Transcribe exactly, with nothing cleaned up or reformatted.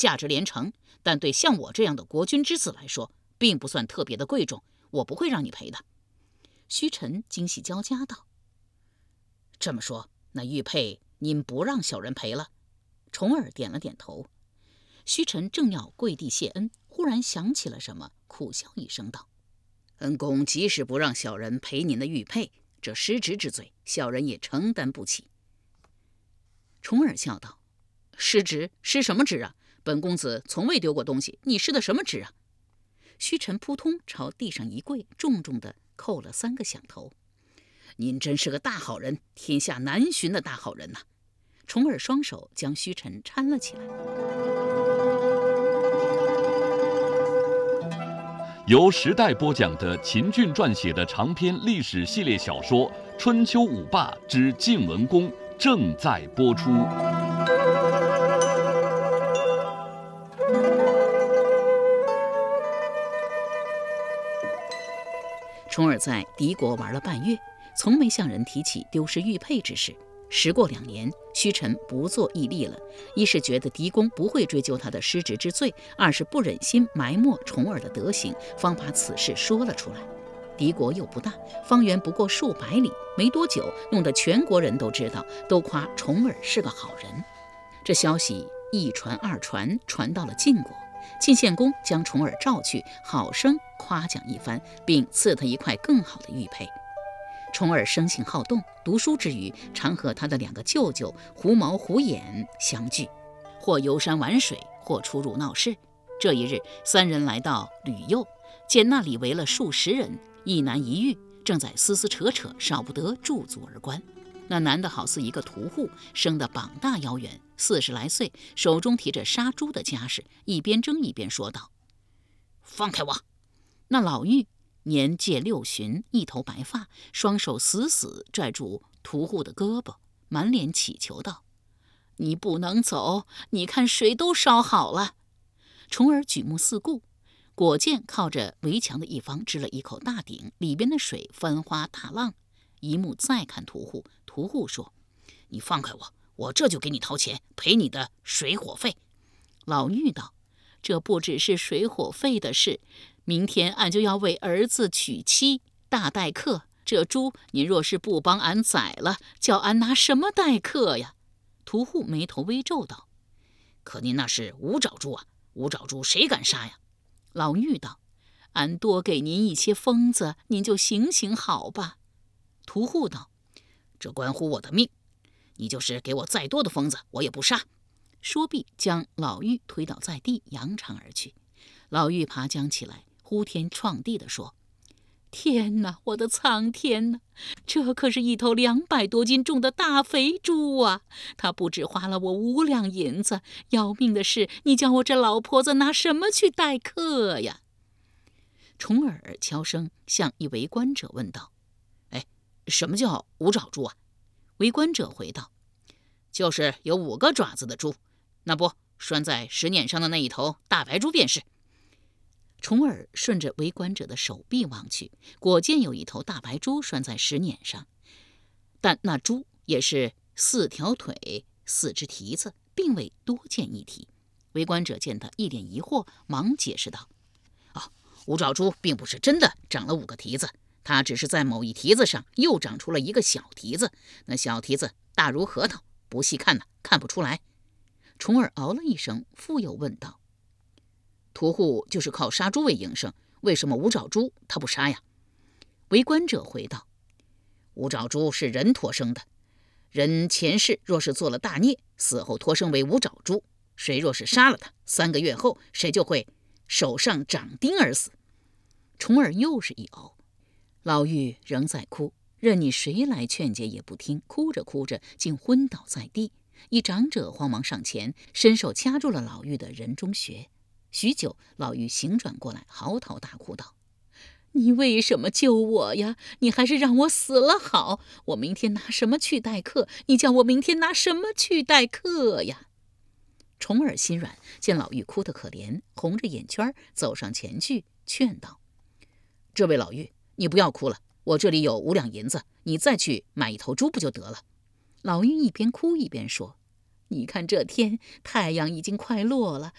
价值连城，但对像我这样的国君之子来说，并不算特别的贵重，我不会让你赔的。虚臣惊喜交加道：这么说，那玉佩您不让小人赔了？重耳点了点头。虚臣正要跪地谢恩，忽然想起了什么，苦笑一声道：恩公即使不让小人赔您的玉佩，这失职之罪，小人也承担不起。重耳笑道：失职？失什么职啊？本公子从未丢过东西，你失的什么职啊？虚臣扑通朝地上一跪，重重地叩了三个响头。您真是个大好人，天下难寻的大好人呐、啊！重耳双手将虚臣搀了起来。 由时代播讲的秦俊撰写的长篇历史系列小说《春秋五霸之晋文公》正在播出。 重耳在敌国玩了半月，从没向人提起丢失玉佩之事。时过两年，虚臣不做义吏了，一是觉得狄公不会追究他的失职之罪，二是不忍心埋没重耳的德行，方把此事说了出来。敌国又不大，方圆不过数百里，没多久，弄得全国人都知道，都夸重耳是个好人。这消息一传二传，传到了晋国。晋献公将重耳召去，好生夸奖一番，并赐他一块更好的玉佩。重耳生性好动，读书之余，常和他的两个舅舅狐毛、狐眼相聚，或游山玩水，或出入闹市。这一日，三人来到吕右，见那里围了数十人，一男一女，正在撕撕扯扯，少不得驻足而观。那男的好似一个屠户，生得膀大腰圆，四十来岁，手中提着杀猪的家事，一边争一边说道：放开我！那老妪年届六旬，一头白发，双手死死拽住屠户的胳膊，满脸乞求道：你不能走，你看水都烧好了。重耳举目四顾，果见靠着围墙的一方支了一口大鼎，里边的水翻花大浪。一目再看屠户，屠户说：你放开我，我这就给你掏钱赔你的水火费。老妪道：这不只是水火费的事，明天俺就要为儿子娶妻，大待客。这猪您若是不帮俺宰了，叫俺拿什么待客呀？屠户眉头微皱道：可您那是无爪猪啊，无爪猪谁敢杀呀？老妪道：俺多给您一些疯子，您就行行好吧。屠户道：这关乎我的命，你就是给我再多的疯子，我也不杀。说毕，将老妪推倒在地，扬长而去。老妪爬将起来，呼天撞地地说：天哪，我的苍天哪！这可是一头两百多斤重的大肥猪啊！他不只花了我五两银子，要命的是，你叫我这老婆子拿什么去待客呀？重耳悄声向一围观者问道：哎，什么叫五爪猪啊？围观者回道：就是有五个爪子的猪，那不拴在石碾上的那一头大白猪便是。重耳顺着围观者的手臂望去，果见有一头大白猪拴在石碾上，但那猪也是四条腿四只蹄子，并未多见一蹄。围观者见他一脸疑惑，忙解释道：哦，五爪猪并不是真的长了五个蹄子，它只是在某一蹄子上又长出了一个小蹄子，那小蹄子大如核桃，不细看呢，看不出来。重耳嗷了一声，复又问道：屠户就是靠杀猪为营生，为什么五爪猪他不杀呀？围观者回道：五爪猪是人托生的，人前世若是做了大孽，死后托生为五爪猪，谁若是杀了他，三个月后谁就会手上长钉而死。重耳又是一嗷。老妪仍在哭，任你谁来劝解也不听，哭着哭着竟昏倒在地。一长者慌忙上前，伸手掐住了老妪的人中穴。许久，老妪醒转过来，嚎啕大哭道：你为什么救我呀？你还是让我死了好，我明天拿什么去待客？你叫我明天拿什么去待客呀？重耳心软，见老妪哭得可怜，红着眼圈走上前去劝道：这位老妪，你不要哭了，我这里有五两银子，你再去买一头猪不就得了？老妪一边哭一边说：你看这天，太阳已经快落了，